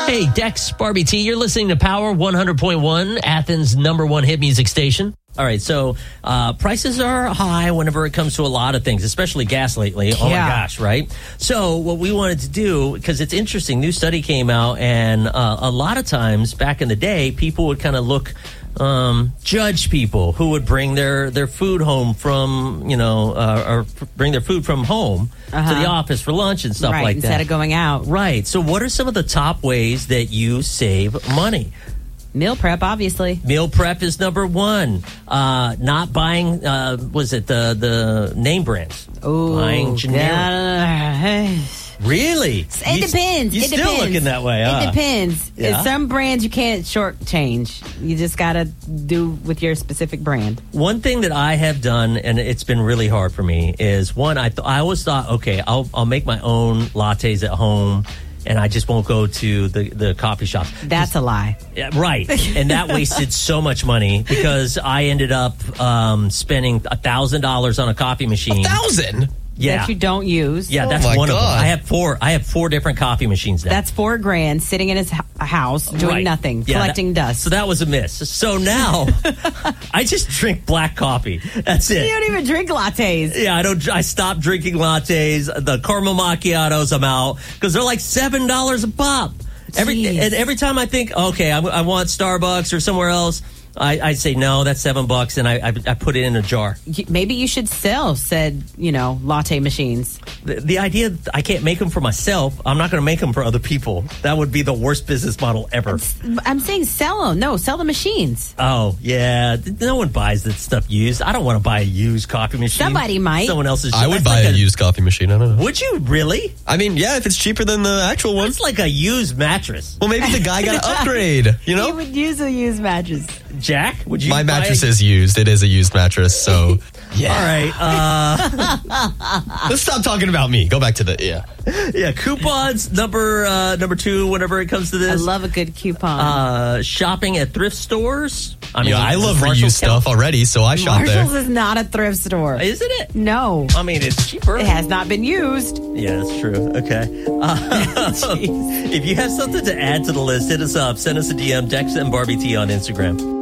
Hey, Dex, Barbie T, you're listening to Power 100.1, Athens' #1 hit music station. All right, so prices are high whenever it comes to a lot of things, especially gas lately. Oh, my gosh, right? So what we wanted to do, because it's interesting, new study came out, and a lot of times back in the day, people would kind of judge people who would bring their food home from, or bring their food from home to the office for lunch and stuff like that. Instead of going out. Right. So what are some of the top ways that you save money? Meal prep, obviously. Meal prep is number one. Not buying, the name brands? Oh, buying generic. Really? It depends. You're still looking that way, huh? It depends. Yeah. Some brands you can't shortchange. You just got to do with your specific brand. One thing that I have done, and it's been really hard for me, is one, I always thought, okay, I'll make my own lattes at home, and I just won't go to the coffee shops. That's a lie. Yeah, right. And that wasted so much money because I ended up spending $1,000 on a coffee machine. $1,000? Yeah. That you don't use. Yeah, that's one of them. I have four different coffee machines now. That's $4,000 sitting in his house doing nothing, collecting dust. So that was a miss. So now I just drink black coffee. That's it. You don't even drink lattes. Yeah, I stopped drinking lattes. The caramel macchiatos, I'm out because they're like $7 a pop. Every time I think, okay, I want Starbucks or somewhere else, I say no, that's $7, and I put it in a jar. Maybe you should sell said, latte machines. The idea I can't make them for myself. I'm not going to make them for other people. That would be the worst business model ever. I'm saying sell them. No, sell the machines. Oh, yeah. No one buys that stuff used. I don't want to buy a used coffee machine. Somebody might. Someone else's. I would buy a used coffee machine. I don't know. Would you really? I mean, yeah, if it's cheaper than the actual one. It's like a used mattress. Well, maybe the guy got to upgrade, He would use a used mattress. Jack, would you? My mattress is used. It is a used mattress, so yeah. All right. Let's stop talking about me. Go back to yeah. Coupons number 2. Whenever it comes to this, I love a good coupon. Shopping at thrift stores. I love reused stuff already, so I shop there. Marshall's is not a thrift store, isn't it? No. I mean, it's cheaper. It has not been used. Yeah, that's true. Okay. If you have something to add to the list, hit us up. Send us a DM. Dex and Barbie T on Instagram.